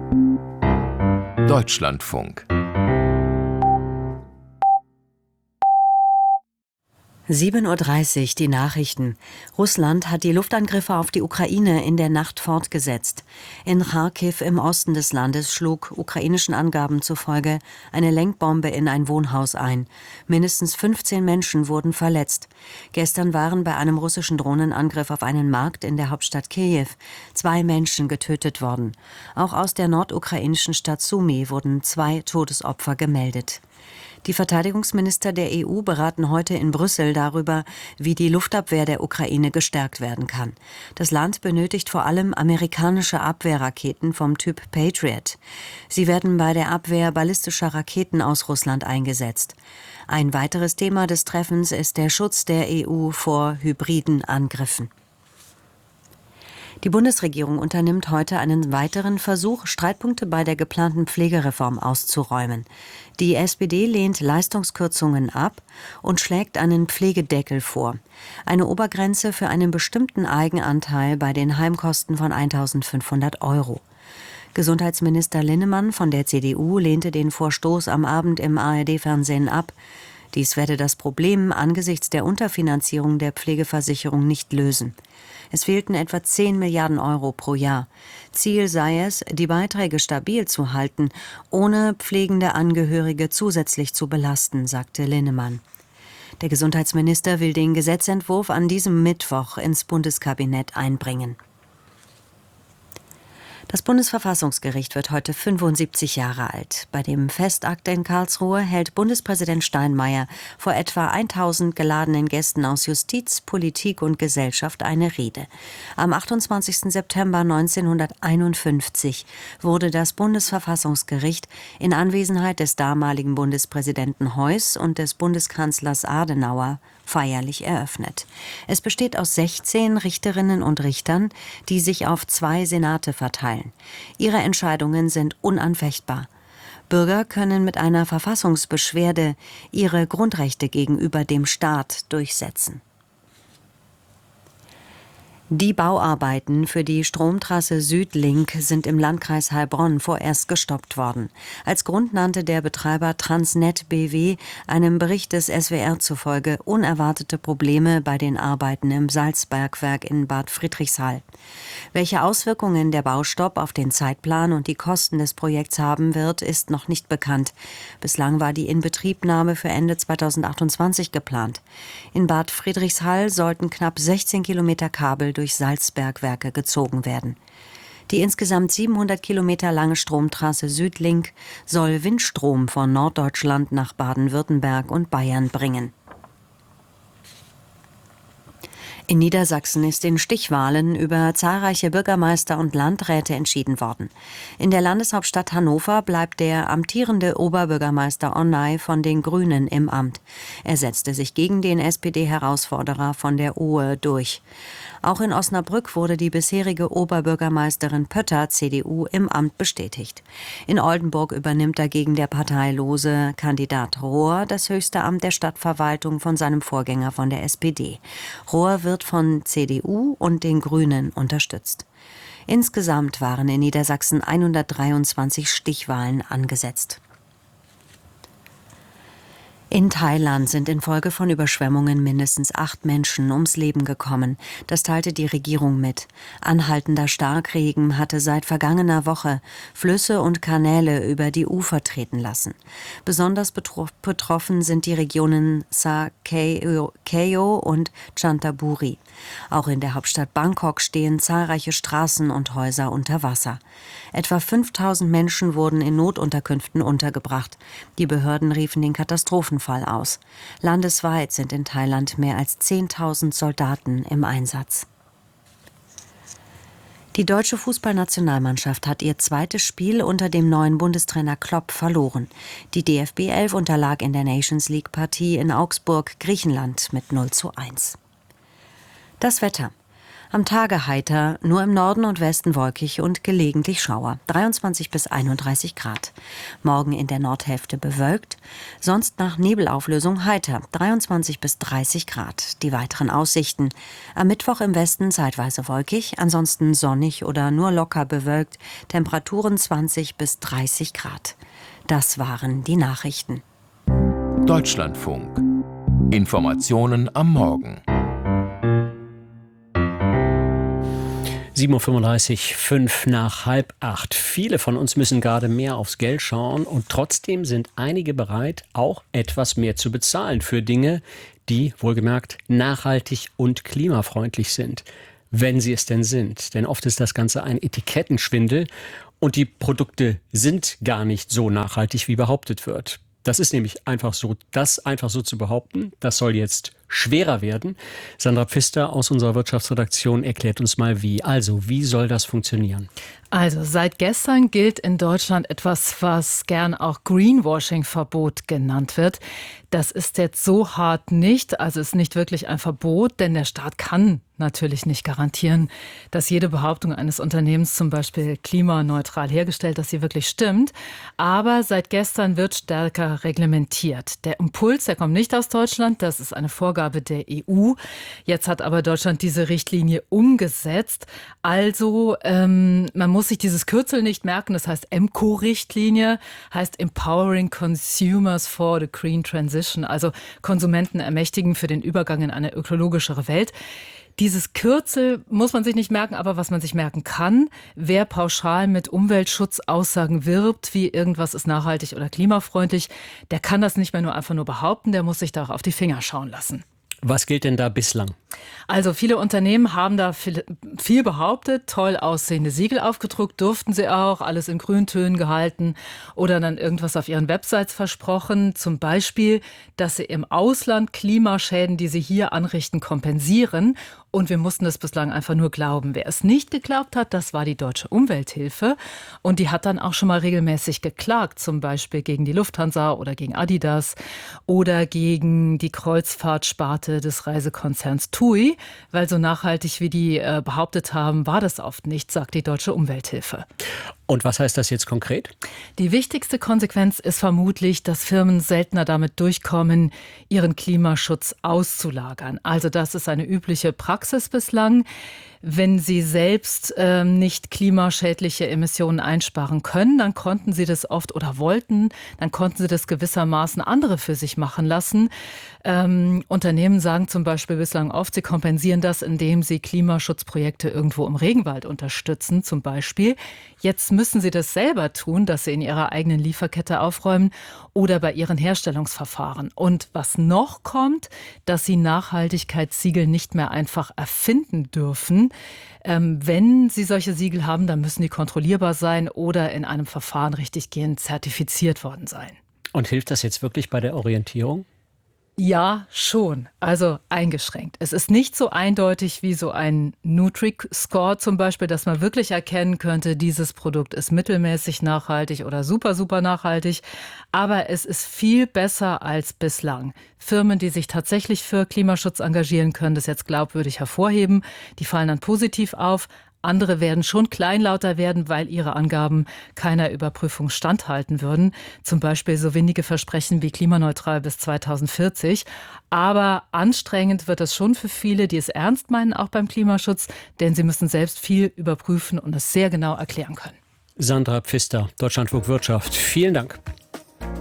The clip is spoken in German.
Deutschlandfunk. 7:30 Uhr, die Nachrichten. Russland hat die Luftangriffe auf die Ukraine in der Nacht fortgesetzt. In Charkiw im Osten des Landes schlug ukrainischen Angaben zufolge eine Lenkbombe in ein Wohnhaus ein. Mindestens 15 Menschen wurden verletzt. Gestern waren bei einem russischen Drohnenangriff auf einen Markt in der Hauptstadt Kiew 2 Menschen getötet worden. Auch aus der nordukrainischen Stadt Sumy wurden 2 Todesopfer gemeldet. Die Verteidigungsminister der EU beraten heute in Brüssel darüber, wie die Luftabwehr der Ukraine gestärkt werden kann. Das Land benötigt vor allem amerikanische Abwehrraketen vom Typ Patriot. Sie werden bei der Abwehr ballistischer Raketen aus Russland eingesetzt. Ein weiteres Thema des Treffens ist der Schutz der EU vor hybriden Angriffen. Die Bundesregierung unternimmt heute einen weiteren Versuch, Streitpunkte bei der geplanten Pflegereform auszuräumen. Die SPD lehnt Leistungskürzungen ab und schlägt einen Pflegedeckel vor. Eine Obergrenze für einen bestimmten Eigenanteil bei den Heimkosten von 1.500 €. Gesundheitsminister Linnemann von der CDU lehnte den Vorstoß am Abend im ARD-Fernsehen ab. Dies werde das Problem angesichts der Unterfinanzierung der Pflegeversicherung nicht lösen. Es fehlten etwa 10 Milliarden € pro Jahr. Ziel sei es, die Beiträge stabil zu halten, ohne pflegende Angehörige zusätzlich zu belasten, sagte Linnemann. Der Gesundheitsminister will den Gesetzentwurf an diesem Mittwoch ins Bundeskabinett einbringen. Das Bundesverfassungsgericht wird heute 75 Jahre alt. Bei dem Festakt in Karlsruhe hält Bundespräsident Steinmeier vor etwa 1000 geladenen Gästen aus Justiz, Politik und Gesellschaft eine Rede. Am 28. September 1951 wurde das Bundesverfassungsgericht in Anwesenheit des damaligen Bundespräsidenten Heuss und des Bundeskanzlers Adenauer feierlich eröffnet. Es besteht aus 16 Richterinnen und Richtern, die sich auf 2 Senate verteilen. Ihre Entscheidungen sind unanfechtbar. Bürger können mit einer Verfassungsbeschwerde ihre Grundrechte gegenüber dem Staat durchsetzen. Die Bauarbeiten für die Stromtrasse Südlink sind im Landkreis Heilbronn vorerst gestoppt worden. Als Grund nannte der Betreiber Transnet BW einem Bericht des SWR zufolge unerwartete Probleme bei den Arbeiten im Salzbergwerk in Bad Friedrichshall. Welche Auswirkungen der Baustopp auf den Zeitplan und die Kosten des Projekts haben wird, ist noch nicht bekannt. Bislang war die Inbetriebnahme für Ende 2028 geplant. In Bad Friedrichshall sollten knapp 16 Kilometer Kabel durch Salzbergwerke gezogen werden. Die insgesamt 700 Kilometer lange Stromtrasse Südlink soll Windstrom von Norddeutschland nach Baden-Württemberg und Bayern bringen. In Niedersachsen ist in Stichwahlen über zahlreiche Bürgermeister und Landräte entschieden worden. In der Landeshauptstadt Hannover bleibt der amtierende Oberbürgermeister Onay von den Grünen im Amt. Er setzte sich gegen den SPD-Herausforderer von der Ohe durch. Auch in Osnabrück wurde die bisherige Oberbürgermeisterin Pötter, CDU, im Amt bestätigt. In Oldenburg übernimmt dagegen der parteilose Kandidat Rohr das höchste Amt der Stadtverwaltung von seinem Vorgänger von der SPD. Rohr wird von CDU und den Grünen unterstützt. Insgesamt waren in Niedersachsen 123 Stichwahlen angesetzt. In Thailand sind infolge von Überschwemmungen mindestens 8 Menschen ums Leben gekommen. Das teilte die Regierung mit. Anhaltender Starkregen hatte seit vergangener Woche Flüsse und Kanäle über die Ufer treten lassen. Besonders betroffen sind die Regionen Sa Kaeo und Chanthaburi. Auch in der Hauptstadt Bangkok stehen zahlreiche Straßen und Häuser unter Wasser. Etwa 5000 Menschen wurden in Notunterkünften untergebracht. Die Behörden riefen den Katastrophenfall aus. Landesweit sind in Thailand mehr als 10.000 Soldaten im Einsatz. Die deutsche Fußballnationalmannschaft hat ihr zweites Spiel unter dem neuen Bundestrainer Klopp verloren. Die DFB 11 unterlag in der Nations League-Partie in Augsburg, Griechenland mit 0:1. Das Wetter. Am Tage heiter, nur im Norden und Westen wolkig und gelegentlich Schauer. 23 bis 31 Grad. Morgen in der Nordhälfte bewölkt, sonst nach Nebelauflösung heiter. 23 bis 30 Grad. Die weiteren Aussichten. Am Mittwoch im Westen zeitweise wolkig, ansonsten sonnig oder nur locker bewölkt. Temperaturen 20 bis 30 Grad. Das waren die Nachrichten. Deutschlandfunk. Informationen am Morgen. 7.35 Uhr, 5 nach halb 8. Viele von uns müssen gerade mehr aufs Geld schauen und trotzdem sind einige bereit, auch etwas mehr zu bezahlen für Dinge, die, wohlgemerkt, nachhaltig und klimafreundlich sind. Wenn sie es denn sind. Denn oft ist das Ganze ein Etikettenschwindel und die Produkte sind gar nicht so nachhaltig, wie behauptet wird. Das ist nämlich einfach so, das einfach so zu behaupten, das soll jetzt schwerer werden. Sandra Pfister aus unserer Wirtschaftsredaktion erklärt uns mal wie. Also, wie soll das funktionieren? Also, seit gestern gilt in Deutschland etwas, was gern auch Greenwashing-Verbot genannt wird. Das ist jetzt so hart nicht, also ist nicht wirklich ein Verbot, denn der Staat kann natürlich nicht garantieren, dass jede Behauptung eines Unternehmens zum Beispiel klimaneutral hergestellt, dass sie wirklich stimmt. Aber seit gestern wird stärker reglementiert. Der Impuls, der kommt nicht aus Deutschland, das ist eine Vorgabe der EU. Jetzt hat aber Deutschland diese Richtlinie umgesetzt. Also man muss sich dieses Kürzel nicht merken, das heißt EMCO-Richtlinie, heißt Empowering Consumers for the Green Transition, also Konsumenten ermächtigen für den Übergang in eine ökologischere Welt. Dieses Kürzel muss man sich nicht merken, aber was man sich merken kann, wer pauschal mit Umweltschutzaussagen wirbt, wie irgendwas ist nachhaltig oder klimafreundlich, der kann das nicht mehr nur einfach nur behaupten, der muss sich da auch auf die Finger schauen lassen. Was gilt denn da bislang? Also viele Unternehmen haben da viel behauptet, toll aussehende Siegel aufgedruckt, durften sie auch, alles in Grüntönen gehalten oder dann irgendwas auf ihren Websites versprochen. Zum Beispiel, dass sie im Ausland Klimaschäden, die sie hier anrichten, kompensieren. Und wir mussten das bislang einfach nur glauben. Wer es nicht geglaubt hat, das war die Deutsche Umwelthilfe. Und die hat dann auch schon mal regelmäßig geklagt, zum Beispiel gegen die Lufthansa oder gegen Adidas oder gegen die Kreuzfahrtsparte des Reisekonzerns TUI, weil so nachhaltig wie die behauptet haben, war das oft nicht, sagt die Deutsche Umwelthilfe. Und was heißt das jetzt konkret? Die wichtigste Konsequenz ist vermutlich, dass Firmen seltener damit durchkommen, ihren Klimaschutz auszulagern. Also das ist eine übliche Praxis bislang. Wenn sie selbst nicht klimaschädliche Emissionen einsparen können, dann konnten sie das oft oder wollten, dann konnten sie das gewissermaßen andere für sich machen lassen. Unternehmen sagen zum Beispiel bislang oft, sie kompensieren das, indem sie Klimaschutzprojekte irgendwo im Regenwald unterstützen zum Beispiel. Jetzt müssen sie das selber tun, dass sie in ihrer eigenen Lieferkette aufräumen oder bei ihren Herstellungsverfahren. Und was noch kommt, dass sie Nachhaltigkeitssiegel nicht mehr einfach erfinden dürfen. Wenn sie solche Siegel haben, dann müssen die kontrollierbar sein oder in einem Verfahren richtiggehend zertifiziert worden sein. Und hilft das jetzt wirklich bei der Orientierung? Ja, schon. Also eingeschränkt. Es ist nicht so eindeutig wie so ein Nutri-Score zum Beispiel, dass man wirklich erkennen könnte, dieses Produkt ist mittelmäßig nachhaltig oder super, super nachhaltig. Aber es ist viel besser als bislang. Firmen, die sich tatsächlich für Klimaschutz engagieren, können das jetzt glaubwürdig hervorheben. Die fallen dann positiv auf. Andere werden schon kleinlauter werden, weil ihre Angaben keiner Überprüfung standhalten würden. Zum Beispiel so windige Versprechen wie klimaneutral bis 2040. Aber anstrengend wird es schon für viele, die es ernst meinen, auch beim Klimaschutz, denn sie müssen selbst viel überprüfen und es sehr genau erklären können. Sandra Pfister, Deutschlandfunk Wirtschaft. Vielen Dank.